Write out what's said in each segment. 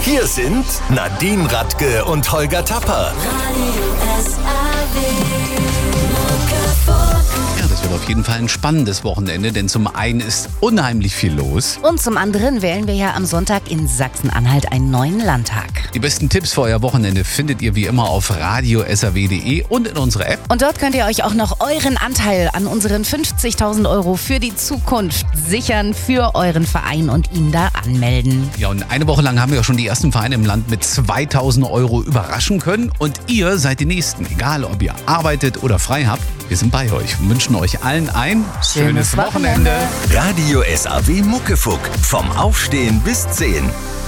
Hier sind Nadine Radke und Holger Tapper. Ja, das wird auf jeden Fall ein spannendes Wochenende, denn zum einen ist unheimlich viel los. Und zum anderen wählen wir ja am Sonntag in Sachsen-Anhalt einen neuen Landtag. Die besten Tipps für euer Wochenende findet ihr wie immer auf radio.saw.de und in unserer App. Und dort könnt ihr euch auch noch euren Anteil an unseren 50.000 Euro für die Zukunft sichern, für euren Verein und ihn da anmelden. Ja, und eine Woche lang haben wir ja schon die ersten Vereine im Land mit 2.000 Euro überraschen können. Und ihr seid die Nächsten, egal ob ihr arbeitet oder frei habt. Wir sind bei euch und wünschen euch allen ein schönes Wochenende. Radio SAW Muckefuck. Vom Aufstehen bis 10.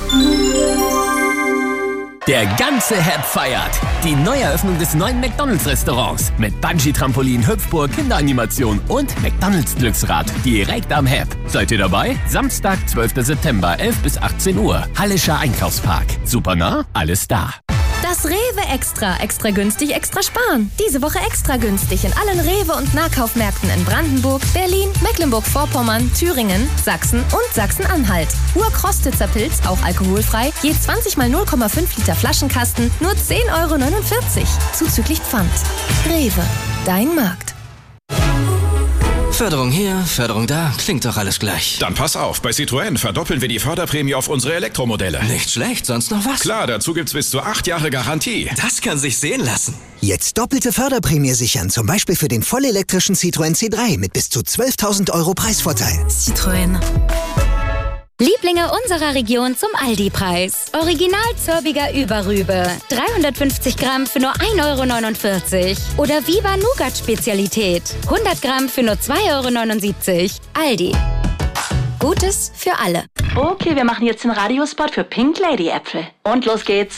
Der ganze Hep feiert die Neueröffnung des neuen McDonald's-Restaurants mit Bungee-Trampolin, Hüpfburg, Kinderanimation und McDonald's-Glücksrad direkt am Hep. Seid ihr dabei? Samstag, 12. September, 11 bis 18 Uhr. Hallischer Einkaufspark. Super nah, alles da. Das Rewe Extra. Extra günstig, extra sparen. Diese Woche extra günstig in allen Rewe- und Nahkaufmärkten in Brandenburg, Berlin, Mecklenburg-Vorpommern, Thüringen, Sachsen und Sachsen-Anhalt. Urkrostitzer Pilz, auch alkoholfrei, je 20 mal 0,5 Liter Flaschenkasten, nur 10,49 Euro. Zuzüglich Pfand. Rewe, dein Markt. Förderung hier, Förderung da, klingt doch alles gleich. Dann pass auf, bei Citroën verdoppeln wir die Förderprämie auf unsere Elektromodelle. Nicht schlecht, sonst noch was? Klar, dazu gibt's bis zu 8 Jahre Garantie. Das kann sich sehen lassen. Jetzt doppelte Förderprämie sichern, zum Beispiel für den vollelektrischen Citroën C3 mit bis zu 12.000 Euro Preisvorteil. Citroën. Lieblinge unserer Region zum Aldi-Preis. Original Zörbiger Überrübe. 350 Gramm für nur 1,49 Euro. Oder Viva Nougat-Spezialität. 100 Gramm für nur 2,79 Euro. Aldi. Gutes für alle. Okay, wir machen jetzt den Radiospot für Pink Lady Äpfel. Und los geht's.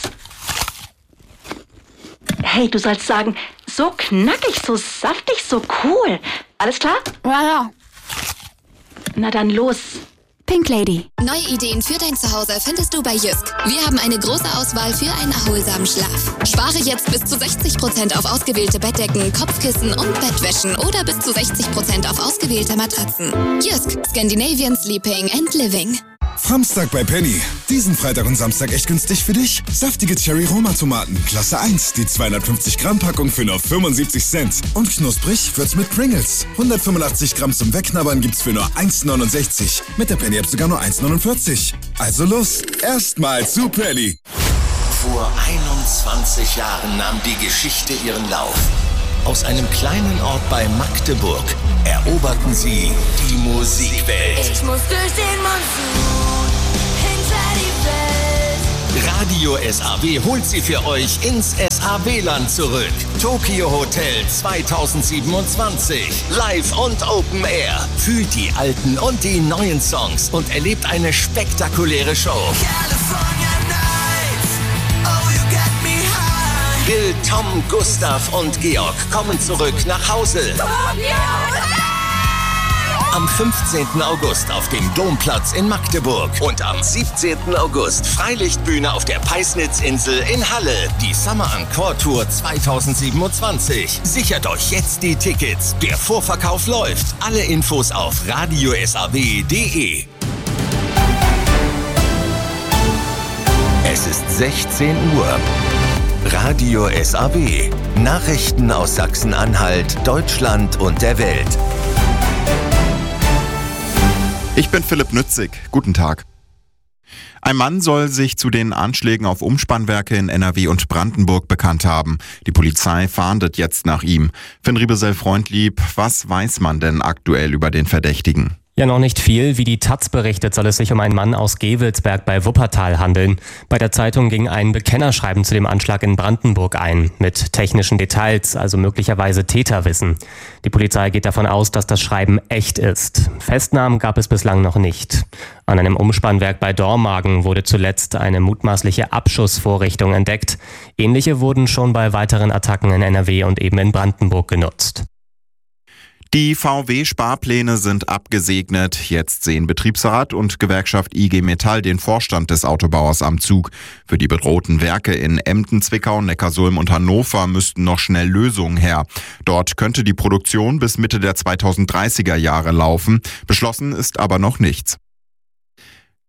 Hey, du sollst sagen, so knackig, so saftig, so cool. Alles klar? Ja. Na dann los. Pink Lady. Neue Ideen für dein Zuhause findest du bei Jysk. Wir haben eine große Auswahl für einen erholsamen Schlaf. Spare jetzt bis zu 60% auf ausgewählte Bettdecken, Kopfkissen und Bettwäschen oder bis zu 60% auf ausgewählte Matratzen. Jysk, Scandinavian Sleeping and Living. Samstag bei Penny. Diesen Freitag und Samstag echt günstig für dich. Saftige Cherry-Roma-Tomaten, Klasse 1, die 250 Gramm Packung für nur 75 Cent. Und knusprig wird's mit Pringles. 185 Gramm zum Wegknabbern gibt's für nur 1,69. Mit der Penny-App sogar nur 1,49. Also los, erstmal zu Penny. Vor 21 Jahren nahm die Geschichte ihren Lauf. Aus einem kleinen Ort bei Magdeburg eroberten sie die Musikwelt. Ich muss durch den Monsun hinter die Welt. Radio SAW holt sie für euch ins SAW-Land zurück. Tokyo Hotel 2027. Live und Open Air. Fühlt die alten und die neuen Songs und erlebt eine spektakuläre Show. Bill, Tom, Gustav und Georg kommen zurück nach Hause. Am 15. August auf dem Domplatz in Magdeburg und am 17. August Freilichtbühne auf der Peisnitzinsel in Halle. Die Summer Encore Tour 2027. Sichert euch jetzt die Tickets. Der Vorverkauf läuft. Alle Infos auf radiosaw.de. Es ist 16 Uhr. Radio SAW. Nachrichten aus Sachsen-Anhalt, Deutschland und der Welt. Ich bin Philipp Nützig. Guten Tag. Ein Mann soll sich zu den Anschlägen auf Umspannwerke in NRW und Brandenburg bekannt haben. Die Polizei fahndet jetzt nach ihm. Finn Riebesell-Freundlieb, was weiß man denn aktuell über den Verdächtigen? Ja, noch nicht viel. Wie die taz berichtet, soll es sich um einen Mann aus Gevelsberg bei Wuppertal handeln. Bei der Zeitung ging ein Bekennerschreiben zu dem Anschlag in Brandenburg ein, mit technischen Details, also möglicherweise Täterwissen. Die Polizei geht davon aus, dass das Schreiben echt ist. Festnahmen gab es bislang noch nicht. An einem Umspannwerk bei Dormagen wurde zuletzt eine mutmaßliche Abschussvorrichtung entdeckt. Ähnliche wurden schon bei weiteren Attacken in NRW und eben in Brandenburg genutzt. Die VW-Sparpläne sind abgesegnet. Jetzt sehen Betriebsrat und Gewerkschaft IG Metall den Vorstand des Autobauers am Zug. Für die bedrohten Werke in Emden, Zwickau, Neckarsulm und Hannover müssten noch schnell Lösungen her. Dort könnte die Produktion bis Mitte der 2030er Jahre laufen. Beschlossen ist aber noch nichts.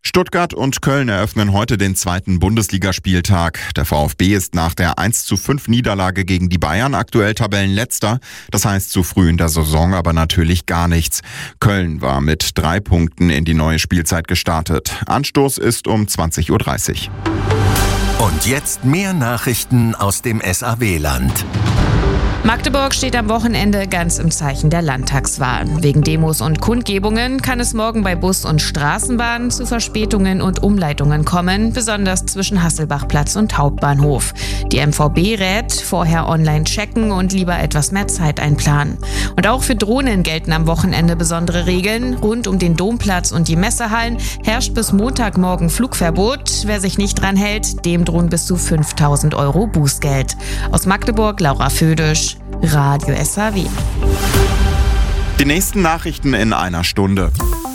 Stuttgart und Köln eröffnen heute den zweiten Bundesligaspieltag. Der VfB ist nach der 1:5 Niederlage gegen die Bayern aktuell Tabellenletzter. Das heißt zu früh in der Saison aber natürlich gar nichts. Köln war mit 3 Punkten in die neue Spielzeit gestartet. Anstoß ist um 20:30 Uhr. Und jetzt mehr Nachrichten aus dem SAW-Land. Magdeburg steht am Wochenende ganz im Zeichen der Landtagswahl. Wegen Demos und Kundgebungen kann es morgen bei Bus und Straßenbahn zu Verspätungen und Umleitungen kommen, besonders zwischen Hasselbachplatz und Hauptbahnhof. Die MVB rät, vorher online checken und lieber etwas mehr Zeit einplanen. Und auch für Drohnen gelten am Wochenende besondere Regeln. Rund um den Domplatz und die Messehallen herrscht bis Montagmorgen Flugverbot. Wer sich nicht dran hält, dem drohen bis zu 5.000 € Bußgeld. Aus Magdeburg, Laura Födisch, Radio SAW. Die nächsten Nachrichten in einer Stunde.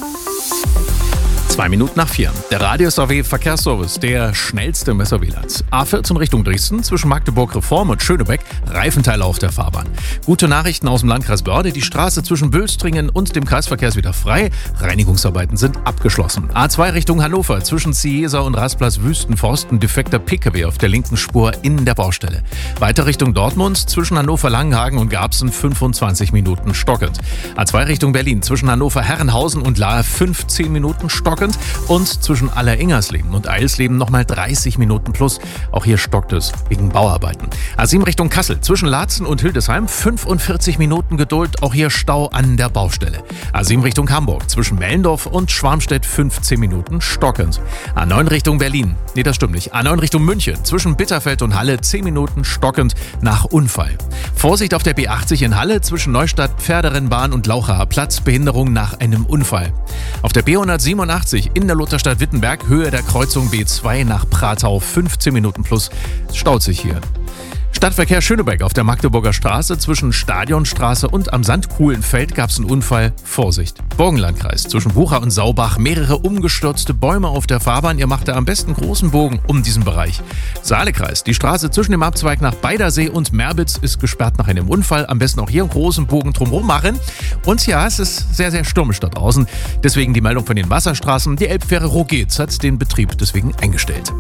2 Minuten nach 4. Der Radio SAW Verkehrsservice, der schnellste im SAW-Land. A14 Richtung Dresden, zwischen Magdeburg Reform und Schönebeck, Reifenteile auf der Fahrbahn. Gute Nachrichten aus dem Landkreis Börde, die Straße zwischen Bülstringen und dem Kreisverkehr ist wieder frei. Reinigungsarbeiten sind abgeschlossen. A2 Richtung Hannover, zwischen Ciesa und Rastplatz Wüstenforsten, defekter PKW auf der linken Spur in der Baustelle. Weiter Richtung Dortmund, zwischen Hannover-Langenhagen und Garbsen 25 Minuten stockend. A2 Richtung Berlin, zwischen Hannover-Herrenhausen und Lahr 15 Minuten stockend. Und zwischen Alleringersleben und Eilsleben nochmal 30 Minuten plus. Auch hier stockt es wegen Bauarbeiten. A7 Richtung Kassel, zwischen Laatzen und Hildesheim 45 Minuten Geduld. Auch hier Stau an der Baustelle. A7 Richtung Hamburg, zwischen Mellendorf und Schwarmstedt 15 Minuten stockend. A9 Richtung Berlin, nee, das stimmt nicht. A9 Richtung München, zwischen Bitterfeld und Halle 10 Minuten stockend nach Unfall. Vorsicht auf der B80 in Halle, zwischen Neustadt, Pferderennbahn und Lauchaer Platz, Behinderung nach einem Unfall. Auf der B187 in der Lutherstadt Wittenberg, Höhe der Kreuzung B2 nach Pratau, 15 Minuten plus, staut sich hier. Stadtverkehr Schönebeck auf der Magdeburger Straße, zwischen Stadionstraße und am Sandkuhlenfeld gab es einen Unfall. Vorsicht. Burgenlandkreis, zwischen Bucha und Saubach, mehrere umgestürzte Bäume auf der Fahrbahn. Ihr macht da am besten großen Bogen um diesen Bereich. Saalekreis, die Straße zwischen dem Abzweig nach Beidersee und Merbitz ist gesperrt nach einem Unfall. Am besten auch hier einen großen Bogen drumherum machen. Und ja, es ist sehr, sehr stürmisch da draußen. Deswegen die Meldung von den Wasserstraßen. Die Elbfähre Rogetz hat den Betrieb deswegen eingestellt.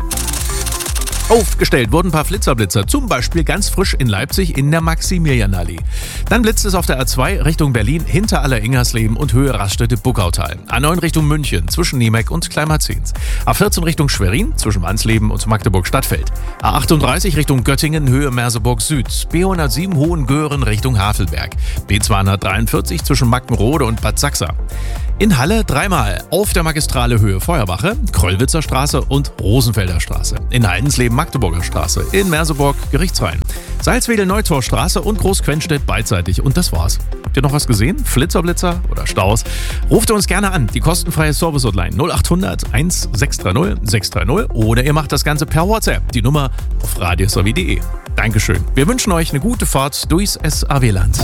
Aufgestellt wurden ein paar Flitzerblitzer, zum Beispiel ganz frisch in Leipzig in der Maximilianallee. Dann blitzt es auf der A2 Richtung Berlin hinter Alleringersleben und Höhe Raststätte-Buckautal. A9 Richtung München zwischen Niemeck und Kleinmarzens. A14 Richtung Schwerin zwischen Wansleben und Magdeburg-Stadtfeld. A38 Richtung Göttingen Höhe Merseburg Süd. B107 Hohengören Richtung Havelberg. B243 zwischen Mackenrode und Bad Sachsa. In Halle dreimal auf der Magistrale Höhe Feuerwache, Kröllwitzer Straße und Rosenfelder Straße. In Heidensleben Magdeburger Straße. In Merseburg Gerichtsrhein. Salzwedel-Neutorstraße und Großquenstedt beidseitig. Und das war's. Habt ihr noch was gesehen? Flitzer oder Staus? Ruft uns gerne an. Die kostenfreie Service-Hotline 0800 1630 630 oder ihr macht das Ganze per WhatsApp. Die Nummer auf radiosaw.de. Dankeschön. Wir wünschen euch eine gute Fahrt durchs SAW-Land.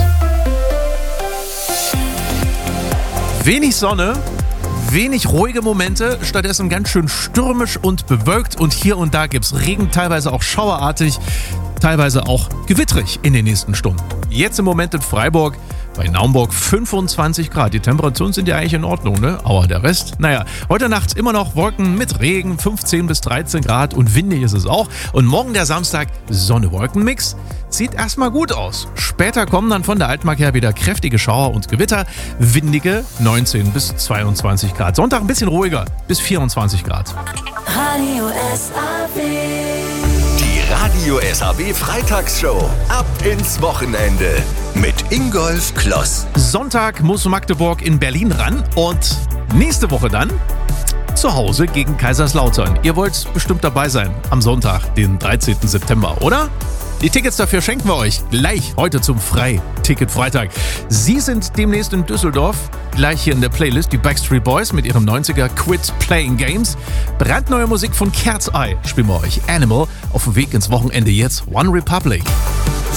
Wenig Sonne, wenig ruhige Momente, stattdessen ganz schön stürmisch und bewölkt und hier und da gibt's Regen, teilweise auch schauerartig, teilweise auch gewittrig in den nächsten Stunden. Jetzt im Moment in Freiburg, bei Naumburg 25 Grad. Die Temperaturen sind ja eigentlich in Ordnung, ne? Aber der Rest, naja, heute Nacht immer noch Wolken mit Regen, 15 bis 13 Grad und windig ist es auch. Und morgen der Samstag, Sonne-Wolken-Mix. Sieht erstmal gut aus. Später kommen dann von der Altmark her wieder kräftige Schauer und Gewitter. Windige 19 bis 22 Grad. Sonntag ein bisschen ruhiger, bis 24 Grad. Radio SAW. Die Radio SAW Freitagsshow. Ab ins Wochenende. Mit Ingolf Kloss. Sonntag muss Magdeburg in Berlin ran und nächste Woche dann zu Hause gegen Kaiserslautern. Ihr wollt bestimmt dabei sein am Sonntag, den 13. September, oder? Die Tickets dafür schenken wir euch gleich heute zum Freiticket-Freitag. Sie sind demnächst in Düsseldorf, gleich hier in der Playlist, die Backstreet Boys mit ihrem 90er Quit Playing Games. Brandneue Musik von Cat's Eye spielen wir euch. Animal auf dem Weg ins Wochenende jetzt One Republic.